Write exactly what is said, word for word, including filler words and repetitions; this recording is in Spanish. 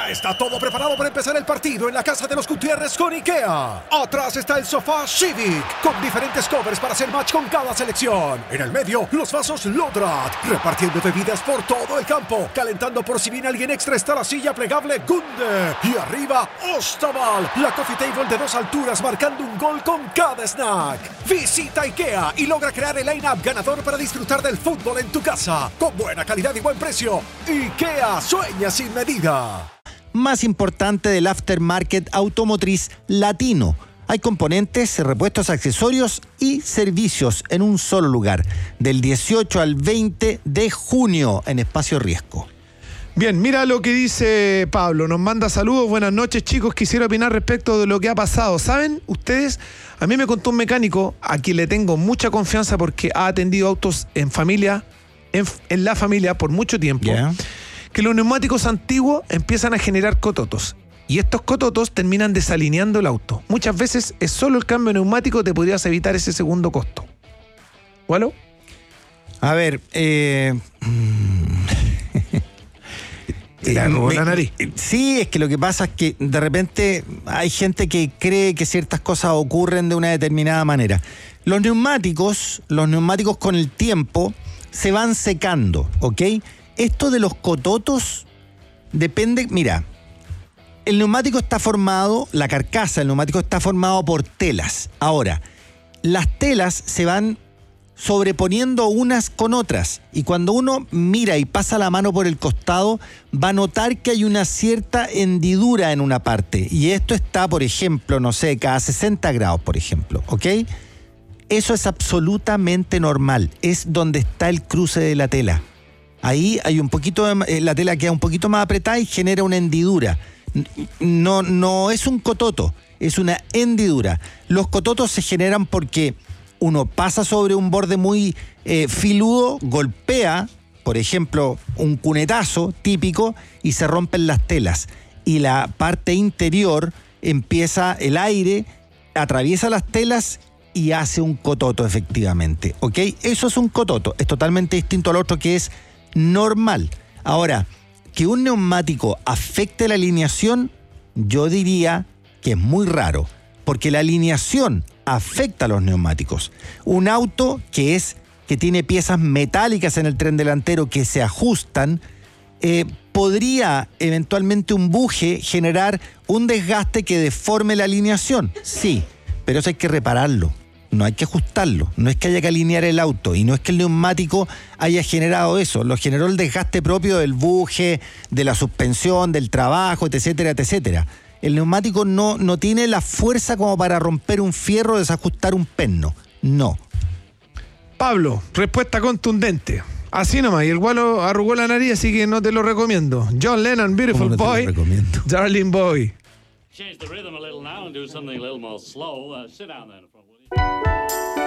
Ya está todo preparado para empezar el partido en la casa de los Gutiérrez con IKEA. Atrás está el sofá Civic, con diferentes covers para hacer match con cada selección. En el medio, los vasos Lodrat, repartiendo bebidas por todo el campo. Calentando por si viene alguien extra está la silla plegable Gunde. Y arriba, Ostaval, la coffee table de dos alturas marcando un gol con cada snack. Visita IKEA y logra crear el line-up ganador para disfrutar del fútbol en tu casa. Con buena calidad y buen precio. IKEA, sueña sin medida. Más importante del aftermarket automotriz latino. Hay componentes, repuestos, accesorios y servicios en un solo lugar. Del dieciocho al veinte de junio en Espacio Riesgo. Bien, mira lo que dice Pablo. Nos manda saludos. Buenas noches, chicos. Quisiera opinar respecto de lo que ha pasado. ¿Saben ustedes? A mí me contó un mecánico a quien le tengo mucha confianza porque ha atendido autos en familia, en, en la familia por mucho tiempo. Yeah. Que los neumáticos antiguos empiezan a generar cototos. Y estos cototos terminan desalineando el auto. Muchas veces es solo el cambio neumático, te podrías evitar ese segundo costo. ¿Bueno? A ver, eh... ¿Te arrugó la nariz? Sí, es que lo que pasa es que de repente hay gente que cree que ciertas cosas ocurren de una determinada manera. Los neumáticos, los neumáticos con el tiempo se van secando, ¿ok? Esto de los cototos depende, mira, el neumático está formado, la carcasa del neumático está formado por telas. Ahora, las telas se van sobreponiendo unas con otras y cuando uno mira y pasa la mano por el costado va a notar que hay una cierta hendidura en una parte y esto está, por ejemplo, no sé, cada sesenta grados, por ejemplo, ¿ok? Eso es absolutamente normal, es donde está el cruce de la tela. Ahí hay un poquito de, la tela queda un poquito más apretada y genera una hendidura. No, no es un cototo, es una hendidura. Los cototos se generan porque uno pasa sobre un borde muy eh, filudo, golpea, por ejemplo, un cunetazo típico y se rompen las telas. Y la parte interior empieza, el aire atraviesa las telas y hace un cototo efectivamente, ¿ok? Eso es un cototo, es totalmente distinto al otro que es normal. Ahora, que un neumático afecte la alineación, yo diría que es muy raro, porque la alineación afecta a los neumáticos. Un auto que es que tiene piezas metálicas en el tren delantero que se ajustan, eh, podría eventualmente un buje generar un desgaste que deforme la alineación. Sí, pero eso hay que repararlo. No hay que ajustarlo, no es que haya que alinear el auto y no es que el neumático haya generado eso, lo generó el desgaste propio del buje, de la suspensión, del trabajo, etcétera, etcétera. El neumático no, no tiene la fuerza como para romper un fierro o desajustar un perno, no. Pablo, respuesta contundente. Así nomás, y el gualo arrugó la nariz, así que no te lo recomiendo. John Lennon, Beautiful no Boy, Darling Boy. Change the rhythm a little now and do something a little more slow. Uh, sit down then.